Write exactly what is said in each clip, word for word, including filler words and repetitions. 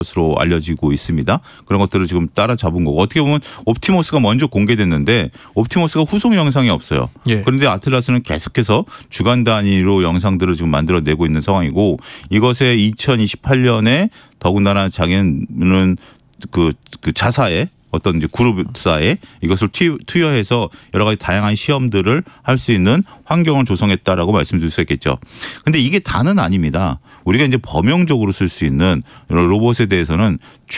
것으로 알려지고 있습니다. 그런 것들을 지금 따라잡은 거고 어떻게 보면 옵티머스가 먼저 공개됐는데 옵티머스가 후속 영상이 없어요. 예. 그런데 아틀라스는 계속해서 주간 단위로 영상들을 지금 만들어내고 있는 상황이고 이것에 이천이십팔 년에 더군다나 자기는 그, 그 자사에 어떤 이제 그룹사에 이것을 투여해서 여러 가지 다양한 시험들을 할 수 있는 환경을 조성했다라고 말씀드릴 수 있겠죠. 그런데 이게 다는 아닙니다. 우리가 이제 범용적으로 쓸 수 있는 로봇에 대해서는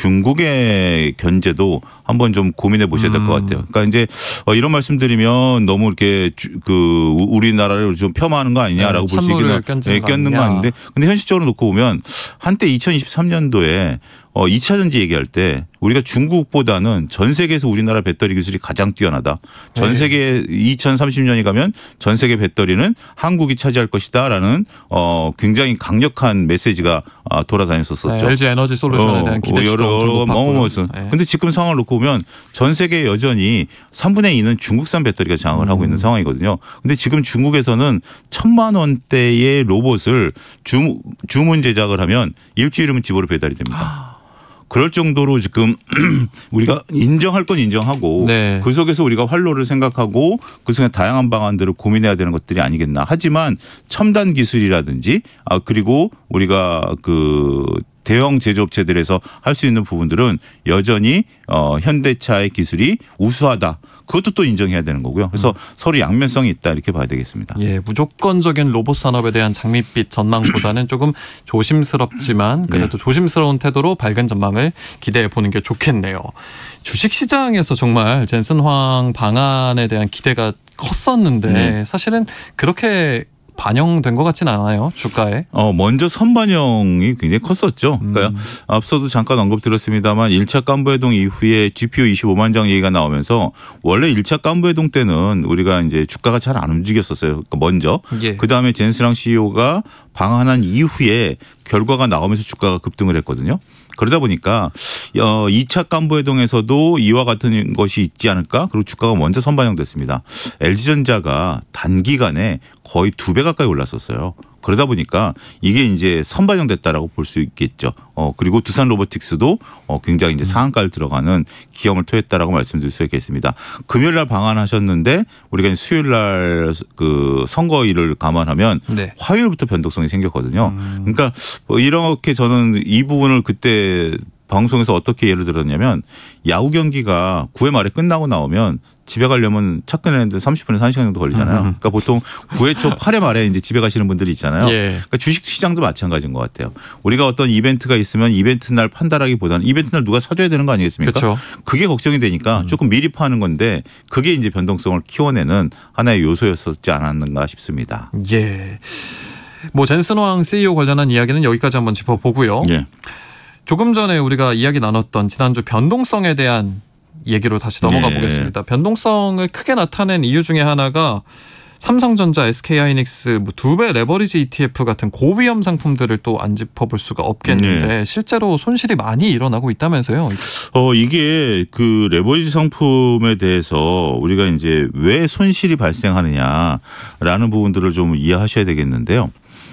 중국의 견제도 한번 좀 고민해 보셔야 될 것 같아요. 그러니까 이제 이런 말씀드리면 너무 이렇게 그 우리나라를 좀 폄하하는 거 아니냐라고 네, 볼 수 있기는 껴는 거 아닌데 근데 현실적으로 놓고 보면 한때 이천이십삼 년도에 어, 이 차 전지 얘기할 때 우리가 중국보다는 전 세계에서 우리나라 배터리 기술이 가장 뛰어나다. 전 세계 이천삼십 년이 가면 전 세계 배터리는 한국이 차지할 것이다라는 어, 굉장히 강력한 메시지가 어, 돌아다녔었었죠. 네, 엘지 에너지 솔루션에 대한 기대치도 엄청 높았고요. 그런데 네. 지금 상황을 놓고 보면 전 세계 여전히 삼분의 이는 중국산 배터리가 장악을 음. 하고 있는 상황이거든요. 그런데 지금 중국에서는 천만 원대의 로봇을 주, 주문 제작을 하면 일주일이면 집으로 배달이 됩니다. 그럴 정도로 지금 우리가 인정할 건 인정하고 네. 그 속에서 우리가 활로를 생각하고 그 속에 다양한 방안들을 고민해야 되는 것들이 아니겠나. 하지만 첨단 기술이라든지 아 그리고 우리가 그 대형 제조업체들에서 할 수 있는 부분들은 여전히 어 현대차의 기술이 우수하다. 그것도 또 인정해야 되는 거고요. 그래서 음. 서로 양면성이 있다 이렇게 봐야 되겠습니다. 예, 무조건적인 로봇 산업에 대한 장밋빛 전망보다는 조금 조심스럽지만 그래도 네. 조심스러운 태도로 밝은 전망을 기대해 보는 게 좋겠네요. 주식시장에서 정말 젠슨 황 방안에 대한 기대가 컸었는데 네. 사실은 그렇게 반영된 것 같진 않아요. 주가에. 어 먼저 선반영이 굉장히 컸었죠. 그러니까 음. 앞서도 잠깐 언급드렸습니다만 일 차 간부회동 이후에 지피유 이십오만 장 얘기가 나오면서 원래 일 차 간부회동 때는 우리가 이제 주가가 잘 안 움직였었어요. 그러니까 먼저. 예. 그다음에 젠스랑 씨이오가 방한한 이후에 결과가 나오면서 주가가 급등을 했거든요. 그러다 보니까 이 차 간부회동에서도 이와 같은 것이 있지 않을까? 그리고 주가가 먼저 선반영됐습니다. 엘지전자가 단기간에 거의 두 배 가까이 올랐었어요. 그러다 보니까 이게 이제 선반영됐다라고 볼 수 있겠죠. 어 그리고 두산 로보틱스도 어 굉장히 이제 상한가를 들어가는 기염을 토했다라고 말씀드릴 수 있겠습니다. 금요일 날 방한하셨는데 우리가 수요일 날 그 선거일을 감안하면 네. 화요일부터 변동성이 생겼거든요. 음. 그러니까 뭐 이렇게 저는 이 부분을 그때 방송에서 어떻게 예를 들었냐면 야구 경기가 구 회 말에 끝나고 나오면 집에 가려면 차 끊는데 삼십 분에서 한 시간 정도 걸리잖아요. 그러니까 보통 구 회 초 팔 회 말에 이제 집에 가시는 분들이 있잖아요. 예. 그러니까 주식 시장도 마찬가지인 것 같아요. 우리가 어떤 이벤트가 있으면 이벤트 날 판단하기보다는 이벤트 날 누가 사줘야 되는 거 아니겠습니까? 그렇죠. 그게 걱정이 되니까 조금 미리 파는 건데 그게 이제 변동성을 키워내는 하나의 요소였었지 않았는가 싶습니다. 예. 뭐 젠슨 황 씨이오 관련한 이야기는 여기까지 한번 짚어보고요. 예. 조금 전에 우리가 이야기 나눴던 지난주 변동성에 대한 얘기로 다시 넘어가 네. 보겠습니다. 변동성을 크게 나타낸 이유 중에 하나가 삼성전자, 에스케이하이닉스 뭐 두 배 레버리지 이티에프 같은 고위험 상품들을 또 안 짚어볼 수가 없겠는데 네. 실제로 손실이 많이 일어나고 있다면서요? 어 이게 그 레버리지 상품에 대해서 우리가 이제 왜 손실이 발생하느냐라는 부분들을 좀 이해하셔야 되겠는데요.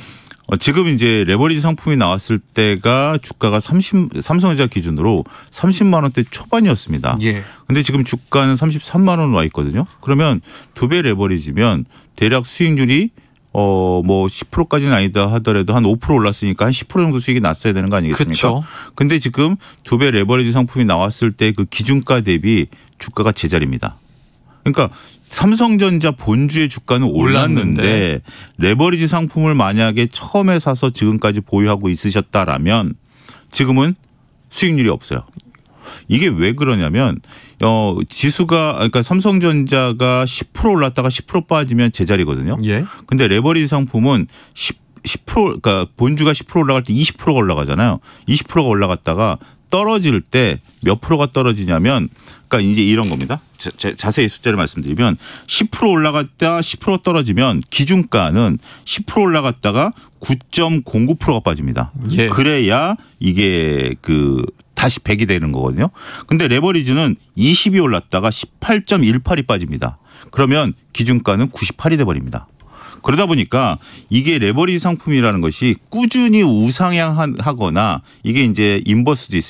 지금 이제 레버리지 상품이 나왔을 때가 주가가 삼십, 삼성전자 기준으로 삼십만 원대 초반이었습니다. 예. 근데 지금 주가는 삼십삼만 원 와 있거든요. 그러면 두 배 레버리지면 대략 수익률이 어 뭐 십 퍼센트까지는 아니다 하더라도 한 오 퍼센트 올랐으니까 한 십 퍼센트 정도 수익이 났어야 되는 거 아니겠습니까? 그렇죠. 근데 지금 두 배 레버리지 상품이 나왔을 때 그 기준가 대비 주가가 제자리입니다. 그러니까 삼성전자 본주의 주가는 올랐는데, 올랐는데 레버리지 상품을 만약에 처음에 사서 지금까지 보유하고 있으셨다라면 지금은 수익률이 없어요. 이게 왜 그러냐면 어 지수가 그러니까 삼성전자가 십 퍼센트 올랐다가 십 퍼센트 빠지면 제자리거든요. 예. 근데 레버리지 상품은 십, 십 퍼센트 그러니까 본주가 십 퍼센트 올라갈 때 이십 퍼센트가 올라가잖아요. 이십 퍼센트가 올라갔다가 떨어질 때 몇 프로가 떨어지냐면 그러니까 이제 이런 겁니다. 자, 자세히 숫자를 말씀드리면 십 퍼센트 올라갔다 십 퍼센트 떨어지면 기준가는 십 퍼센트 올라갔다가 구 점 공구 퍼센트가 빠집니다. 예. 그래야 이게 그 다시 백이 되는 거거든요. 근데 레버리지는 이십이 올랐다가 십팔 점 일팔이 빠집니다. 그러면 기준가는 구십팔이 돼 버립니다. 그러다 보니까 이게 레버리지 상품이라는 것이 꾸준히 우상향하거나 이게 이제 인버스도